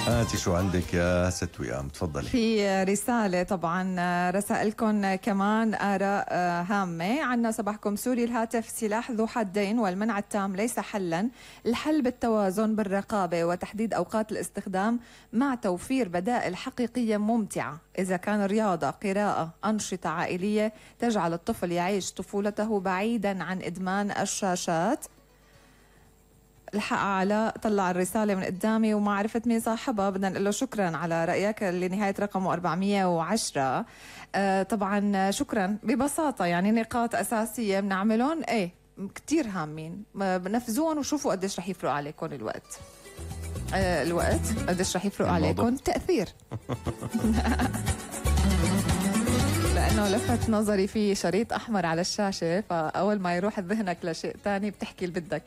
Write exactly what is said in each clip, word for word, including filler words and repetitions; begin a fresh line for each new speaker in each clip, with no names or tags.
هاتي شو عندك يا ست وئام، تفضلي.
في رسالة طبعا رسائلكم كمان آراء هامة عنا. صباحكم سوري، الهاتف سلاح ذو حدين والمنع التام ليس حلا. الحل بالتوازن بالرقابة وتحديد أوقات الاستخدام مع توفير بدائل حقيقية ممتعة. إذا كان رياضة، قراءة، أنشطة عائلية تجعل الطفل يعيش طفولته بعيدا عن إدمان الشاشات. الحق علاء طلع الرسالة من قدامي وما عرفت مين صاحبها. بدنا نقول له شكرا على رأيك اللي نهاية رقمه أربعمية وعشرة. آه طبعا شكرا. ببساطة يعني نقاط أساسية بنعملهم ايه كتير هامين، بنفذوهم وشوفوا قديش رح يفرق عليكم الوقت. آه الوقت قديش رح يفرق عليكم تأثير. لأنه لفت نظري في شريط أحمر على الشاشة، فأول ما يروح ذهنك لشيء تاني بتحكي اللي بدك.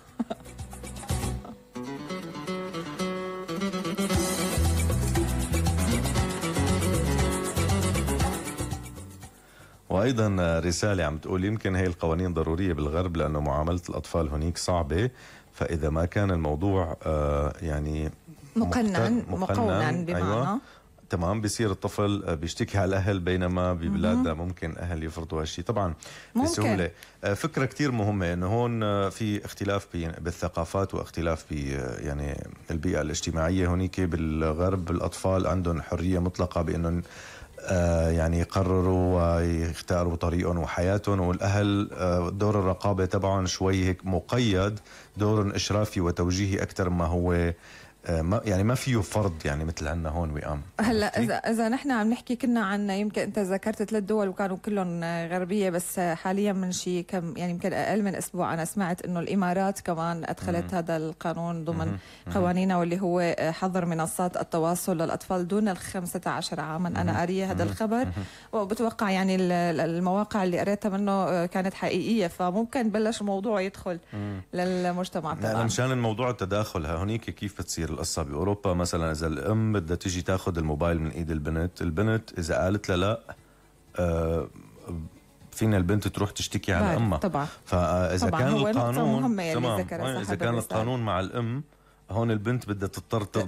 وأيضا رسالة عم تقول يمكن هي القوانين ضرورية بالغرب لأنه معاملة الأطفال هناك صعبة، فإذا ما كان الموضوع آه يعني
مقنن مقنن بمعنى
أيوة تمام بيصير الطفل بيشتكي على الأهل، بينما ببلادنا ممكن أهل يفرضوا هالشيء طبعا بسهولة. فكرة كتير مهمة إنه هون في اختلاف بالثقافات واختلاف ب يعني البيئة الاجتماعية. هناك بالغرب الأطفال عندهم حرية مطلقة بأنهم آه يعني يقرروا ويختاروا طريقهم وحياتهم، والأهل آه دور الرقابة تبعهم شوي هيك مقيد، دور إشرافي وتوجيهي أكثر ما هو آه ما يعني ما فيه فرض يعني مثل عنا هون وئام.
هلا اذا اذا نحن عم نحكي كنا عن يمكن انت ذكرت ثلاث دول وكانوا كلهم غربيه، بس حاليا من شيء كم يعني يمكن اقل من اسبوع انا سمعت انه الامارات كمان ادخلت هذا القانون ضمن قوانينها، واللي هو حظر منصات التواصل للاطفال دون ال خمسة عشر عاما. انا قاريه هذا الخبر وبتوقع يعني المواقع اللي قريتها منه كانت حقيقيه، فممكن بلش الموضوع يدخل للمجتمع
طبعا. لا مشان الموضوع التداخل هونيك كيف بتصير القصه باوروبا مثلا، اذا الام بدها تيجي تاخذ الموبايل من ايد البنت، البنت اذا قالت لها لا آه فينا البنت تروح تشتكي على امها
طبعا.
فاذا
طبعا
كان
هو
القانون
تمام، اذا
كان القانون مع الام هون البنت بدها تضطر